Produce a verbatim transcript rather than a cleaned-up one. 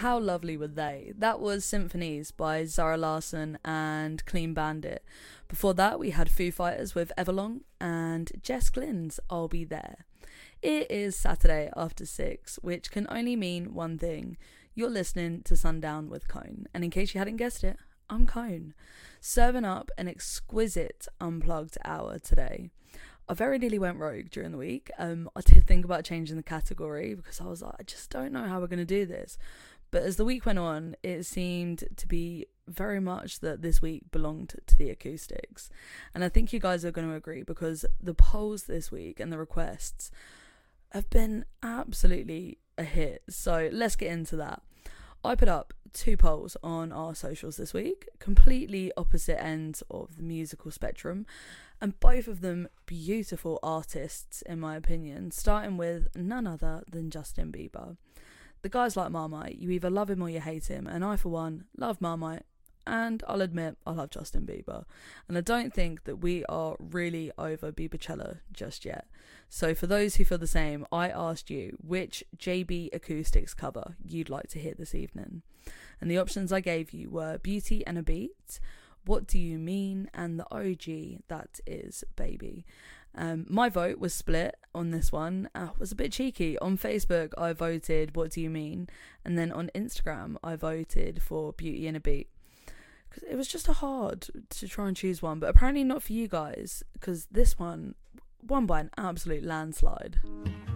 How lovely were they? That was Symphonies by Zara Larsson and Clean Bandit. Before that, we had Foo Fighters with Everlong and Jess Glynne's I'll Be There. It is Saturday after six, which can only mean one thing. You're listening to Sundown with Cone. And in case you hadn't guessed it, I'm Cone. Serving up an exquisite unplugged hour today. I very nearly went rogue during the week. Um, I did think about changing the category because I was like, I just don't know how we're going to do this. But as the week went on, it seemed to be very much that this week belonged to the acoustics. And I think you guys are going to agree because the polls this week and the requests have been absolutely a hit. So let's get into that. I put up two polls on our socials this week, completely opposite ends of the musical spectrum, and both of them beautiful artists in my opinion, starting with none other than Justin Bieber. The guy's like Marmite, you either love him or you hate him, and I for one love Marmite, and I'll admit I love Justin Bieber, and I don't think that we are really over Biebercella just yet. So for those who feel the same, I asked you which J B Acoustics cover you'd like to hear this evening, and the options I gave you were Beauty and a Beat, What Do You Mean, and the O G, that is Baby. Um, my vote was split on this one. I was a bit cheeky. On Facebook, I voted What Do You Mean? And then on Instagram, I voted for Beauty and a Beat. Because it was just a hard to try and choose one. But apparently not for you guys. Because this one won by an absolute landslide.